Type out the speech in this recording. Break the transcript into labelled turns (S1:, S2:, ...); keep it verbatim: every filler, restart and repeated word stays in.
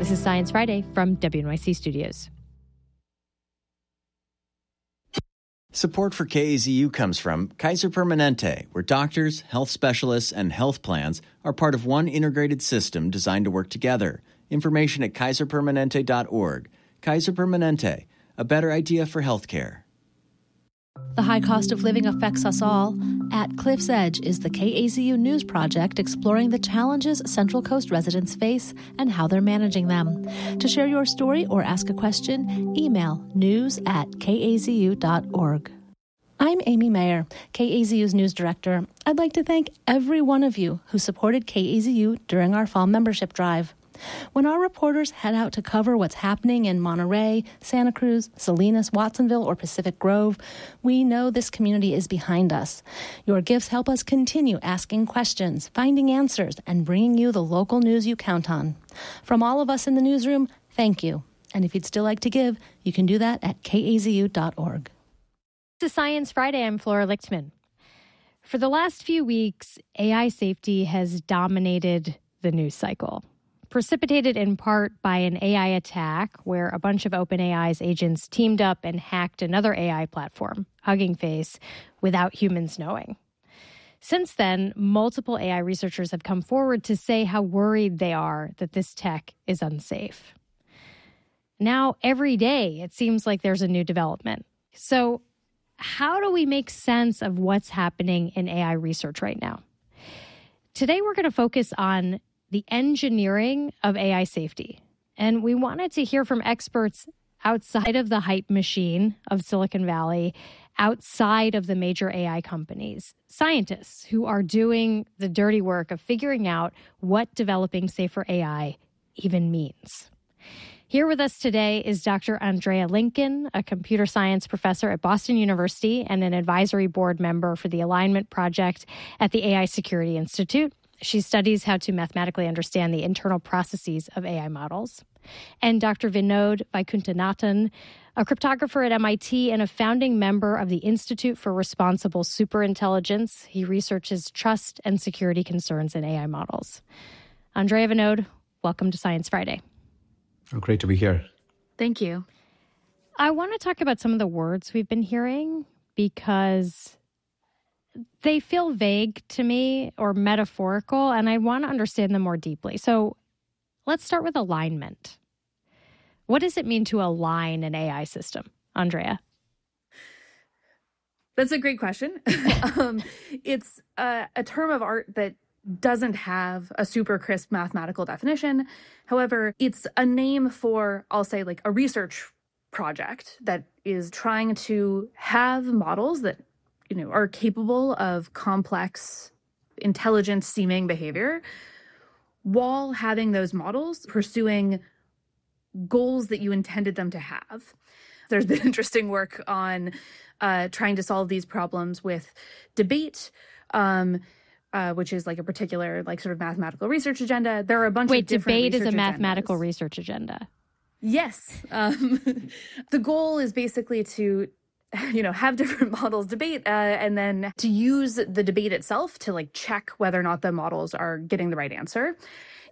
S1: This is Science Friday from W N Y C Studios.
S2: Support for K A Z U comes from Kaiser Permanente, where doctors, health specialists, and health plans are part of one integrated system designed to work together. Information at kaiser permanente dot org. Kaiser Permanente, a better idea for healthcare.
S3: The high cost of living affects us all. At Cliff's Edge is the K A Z U News Project exploring the challenges Central Coast residents face and how they're managing them. To share your story or ask a question, email news at k a z u dot org. I'm Amy Mayer, K A Z U's news director. I'd like to thank every one of you who supported K A Z U during our fall membership drive. When our reporters head out to cover what's happening in Monterey, Santa Cruz, Salinas, Watsonville, or Pacific Grove, we know this community is behind us. Your gifts help us continue asking questions, finding answers, and bringing you the local news you count on. From all of us in the newsroom, thank you. And if you'd still like to give, you can do that at k a z u dot org.
S1: This is Science Friday. I'm Flora Lichtman. For the last few weeks, A I safety has dominated the news cycle. Precipitated in part by an A I attack where a bunch of OpenAI's agents teamed up and hacked another A I platform, Hugging Face, without humans knowing. Since then, multiple A I researchers have come forward to say how worried they are that this tech is unsafe. Now, every day, it seems like there's a new development. So, how do we make sense of what's happening in A I research right now? Today, we're going to focus on the engineering of A I safety. And we wanted to hear from experts outside of the hype machine of Silicon Valley, outside of the major A I companies, scientists who are doing the dirty work of figuring out what developing safer A I even means. Here with us today is Doctor Andrea Lincoln, a computer science professor at Boston University and an advisory board member for the Alignment Project at the A I Security Institute. She studies how to mathematically understand the internal processes of A I models. And Doctor Vinod Vaikuntanathan, a cryptographer at M I T and a founding member of the Institute for Responsible Superintelligence. He researches trust and security concerns in A I models. Andrea, Vinod, welcome to Science Friday.
S4: Oh, great to be here.
S5: Thank you.
S1: I want to talk about some of the words we've been hearing because they feel vague to me or metaphorical, and I want to understand them more deeply. So let's start with alignment. What does it mean to align an A I system? Andrea?
S5: That's a great question. um, it's a, a term of art that doesn't have a super crisp mathematical definition. However, it's a name for, I'll say, like a research project that is trying to have models that, you know, are capable of complex, intelligent-seeming behavior while having those models pursuing goals that you intended them to have. There's been interesting work on uh, trying to solve these problems with debate, um, uh, which is like a particular, like, sort of mathematical research agenda. There are a bunch
S1: Wait,
S5: of different
S1: debate is a
S5: research
S1: mathematical
S5: agendas.
S1: research agenda.
S5: Yes. Um, the goal is basically to, you know, have different models debate uh, and then to use the debate itself to, like, check whether or not the models are getting the right answer.